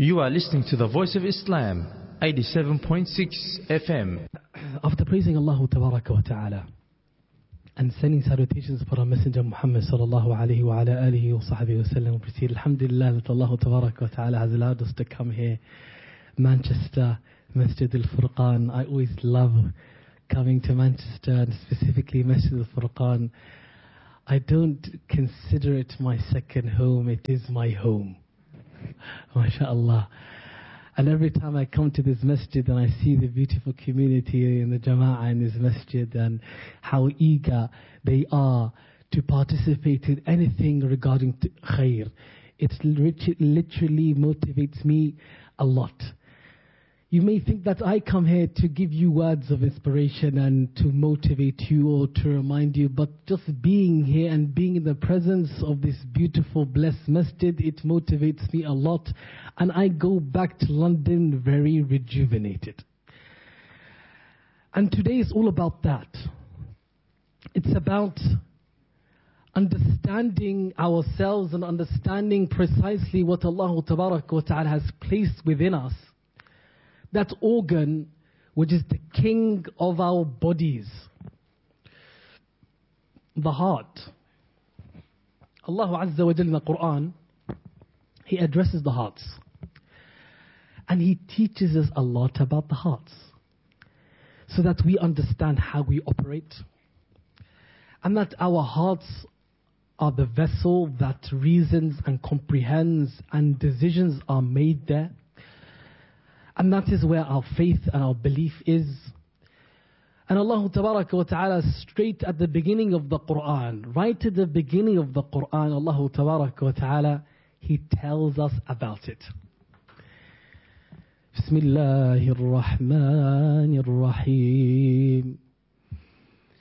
You are listening to the Voice of Islam, 87.6 FM. After praising Allah Tabaraka wa Ta'ala and sending salutations for our Messenger Muhammad sallallahu alayhi wa ala alihi wa sahbihi wa sallam, we proceed, Alhamdulillah, that Allah Tabaraka wa Ta'ala has allowed us to come here, Manchester, Masjid al-Furqan. I always love coming to Manchester, and specifically Masjid al-Furqan. I don't consider it my second home, it is my home. MashaAllah. And every time I come to this masjid and I see the beautiful community in the Jama'ah in this masjid and how eager they are to participate in anything regarding khair, it literally motivates me a lot. You may think that I come here to give you words of inspiration and to motivate you or to remind you, but just being here and being in the presence of this beautiful, blessed masjid, it motivates me a lot. And I go back to London very rejuvenated. And today is all about that. It's about understanding ourselves and understanding precisely what Allah Tabaraka wa Ta'ala has placed within us. That organ which is the king of our bodies, the heart. Allah Azza wa Jalla in the Quran, He addresses the hearts. And He teaches us a lot about the hearts, so that we understand how we operate. And that our hearts are the vessel that reasons and comprehends, and decisions are made there. And that is where our faith and our belief is. And Allah Tabaraka wa Ta'ala, straight at the beginning of the Quran, right at the beginning of the Quran, Allah Tabaraka wa Ta'ala, He tells us about it. Bismillahir Rahmanir Rahim.